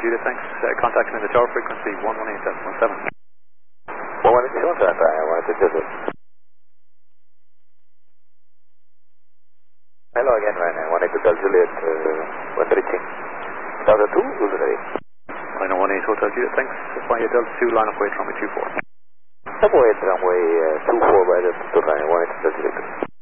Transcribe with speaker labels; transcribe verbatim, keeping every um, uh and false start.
Speaker 1: Juliet, thanks. Uh, contact me in the tower frequency one one eight seven one seven.
Speaker 2: one one eight seven one seven, I wanted to visit. Hello again, Ryan. I wanted to tell Juliet uh, when reaching. Delta two, Juliet.
Speaker 1: Rhino one eight Hotel Juliet, thanks. Fly Delta two, line up weight runway two four.
Speaker 2: Subway runway uh, two four by the Ryan one eight Hotel Juliet.